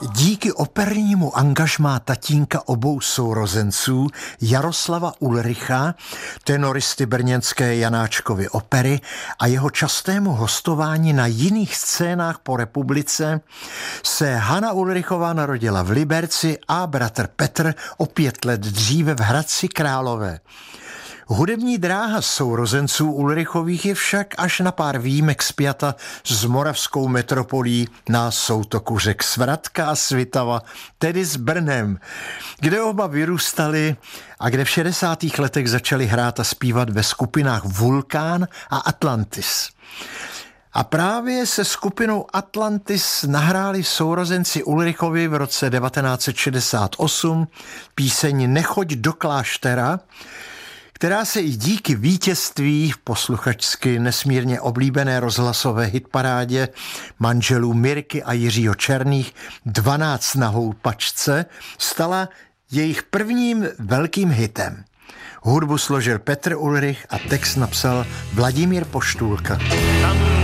Díky opernímu angažmá tatínka obou sourozenců Jaroslava Ulricha, tenoristy brněnské Janáčkovy opery a jeho častému hostování na jiných scénách po republice se Hana Ulrichová narodila v Liberci a bratr Petr o 5 let dříve v Hradci Králové. Hudební dráha sourozenců Ulrichových je však až na pár výjimek spjata s moravskou metropolí na soutoku řek Svratka a Svitava, tedy s Brnem, kde oba vyrůstali a kde v 60. letech začali hrát a zpívat ve skupinách Vulkán a Atlantis. A právě se skupinou Atlantis nahráli sourozenci Ulrichovi v roce 1968 píseň Nechoď do kláštera, která se i díky vítězství v posluchačsky nesmírně oblíbené rozhlasové hitparádě manželů Mirky a Jiřího Černých 12 na houpačce stala jejich prvním velkým hitem. Hudbu složil Petr Ulrich a text napsal Vladimír Poštůlka.